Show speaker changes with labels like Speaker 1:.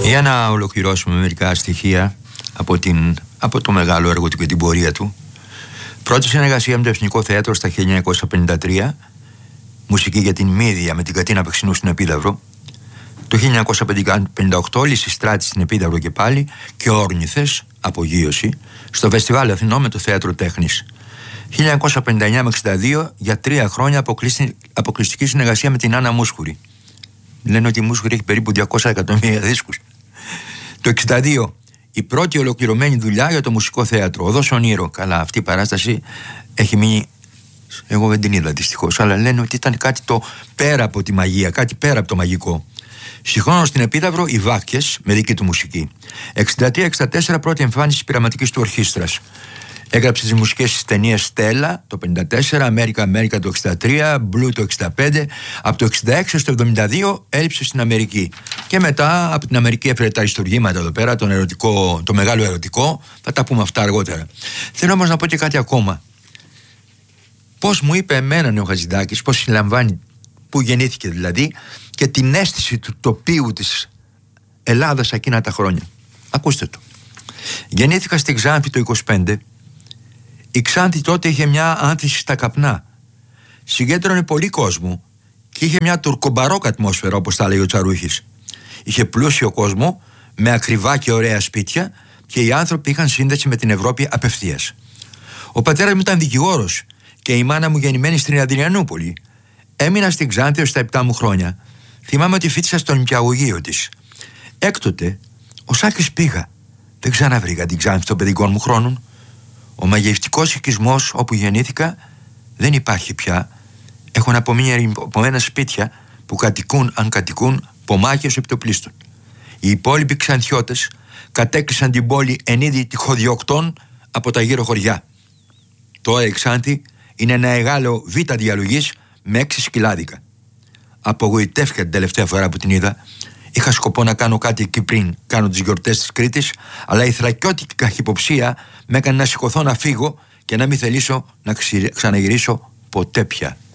Speaker 1: Για να ολοκληρώσουμε μερικά στοιχεία από το μεγάλο έργο του και την πορεία του. Πρώτη συνεργασία με το Εθνικό Θέατρο στα 1953, μουσική για την Μύδια με την Κατίνα Παξινού στην Επίδαυρο. Το 1958 Λυσιστράτη στην Επίδαυρο και πάλι, και Όρνηθες, απογείωση, στο Φεστιβάλ Αθηνών με το Θέατρο Τέχνης. 1959 με 62 για 3 χρόνια αποκλειστική συνεργασία με την Άννα Μούσχουρη. Λένε ότι η Μούσχουρη έχει περίπου 200 εκατομμύρια δίσκους. Το 62 η πρώτη ολοκληρωμένη δουλειά για το Μουσικό Θέατρο, Οδός Ονείρο. Καλά, αυτή η παράσταση έχει μείνει. Εγώ δεν την είδα δυστυχώς, αλλά λένε ότι ήταν κάτι το πέρα από τη μαγεία, κάτι πέρα από το μαγικό. Συγχρόνως στην Επίδαυρο οι Βάκκες με δική του μουσική. 63-64 πρώτη εμφάνιση πειραματικής του ορχήστρας. Έγραψε τις μουσικές στις ταινίες Στέλλα το 54, Αμέρικα το 63, Blue το 65. Από το 66 στο 72 έλειψε στην Αμερική. Και μετά από την Αμερική έφερε τα αριστουργήματα εδώ πέρα, το μεγάλο ερωτικό. Θα τα πούμε αυτά αργότερα. Θέλω όμως να πω και κάτι ακόμα. Πώς μου είπε εμένα ο Χατζηδάκης, πώς συλλαμβάνει, που γεννήθηκε δηλαδή, και την αίσθηση του τοπίου της Ελλάδας εκείνα τα χρόνια. Ακούστε το. Γεννήθηκα στη Ξάνθη το 25. Η Ξάνθη τότε είχε μια άνθηση στα καπνά. Συγκέντρωνε πολύ κόσμο και είχε μια τουρκομπαρόκ ατμόσφαιρα, όπως τα λέει ο Τσαρούχης. Είχε πλούσιο κόσμο με ακριβά και ωραία σπίτια και οι άνθρωποι είχαν σύνδεση με την Ευρώπη απευθείας. Ο πατέρας μου ήταν δικηγόρος και η μάνα μου γεννημένη στην Αδριανούπολη. Έμεινα στην Ξάνθη ως τα 7 μου χρόνια. Θυμάμαι ότι φοιτήσα στο νηπιαγωγείο της. Έκτοτε, ο Σάκης πήγα. Δεν ξαναβρήκα την Ξάνθη των παιδικών μου χρόνων. Ο μαγευτικός οικισμός όπου γεννήθηκα δεν υπάρχει πια. Έχουν απομένα σπίτια που κατοικούν, αν κατοικούν, πομάκες επιτοπλίστων. Οι υπόλοιποι Ξανθιώτες κατέκλυσαν την πόλη εν είδη τυχοδιοκτών από τα γύρω χωριά. Τώρα η Ξάνθη είναι ένα μεγάλο β' διαλογής με 6 σκυλάδικα. Απογοητεύτηκα την τελευταία φορά που την είδα. Είχα σκοπό να κάνω κάτι εκεί πριν κάνω τις γιορτές της Κρήτης, αλλά η θρακιώτικη καχυποψία με έκανε να σηκωθώ να φύγω και να μην θελήσω να ξαναγυρίσω ποτέ πια.